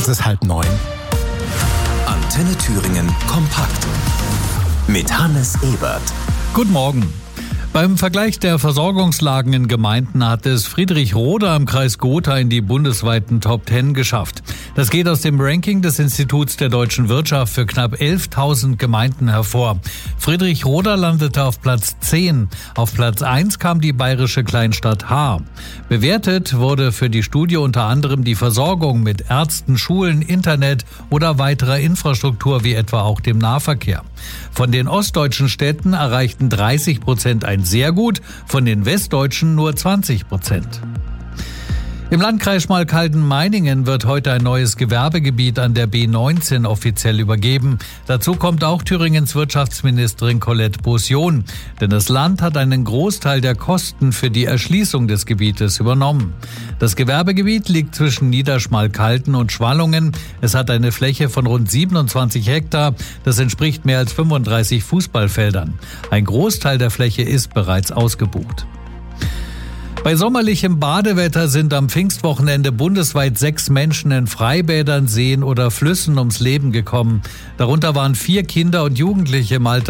Es ist 8:30. Antenne Thüringen kompakt mit Hannes Ebert. Guten Morgen. Beim Vergleich der Versorgungslagen in Gemeinden hat es Friedrichroda im Kreis Gotha in die bundesweiten Top 10 geschafft. Das geht aus dem Ranking des Instituts der deutschen Wirtschaft für knapp 11.000 Gemeinden hervor. Friedrichroda landete auf Platz 10. Auf Platz 1 kam die bayerische Kleinstadt Haar. Bewertet wurde für die Studie unter anderem die Versorgung mit Ärzten, Schulen, Internet oder weiterer Infrastruktur wie etwa auch dem Nahverkehr. Von den ostdeutschen Städten erreichten 30% ein sehr gut, von den westdeutschen nur 20%. Im Landkreis Schmalkalden-Meiningen wird heute ein neues Gewerbegebiet an der B19 offiziell übergeben. Dazu kommt auch Thüringens Wirtschaftsministerin Colette Beausion. Denn das Land hat einen Großteil der Kosten für die Erschließung des Gebietes übernommen. Das Gewerbegebiet liegt zwischen Niederschmalkalden und Schwallungen. Es hat eine Fläche von rund 27 Hektar. Das entspricht mehr als 35 Fußballfeldern. Ein Großteil der Fläche ist bereits ausgebucht. Bei sommerlichem Badewetter sind am Pfingstwochenende bundesweit 6 Menschen in Freibädern, Seen oder Flüssen ums Leben gekommen. Darunter waren 4 Kinder und Jugendliche im Alter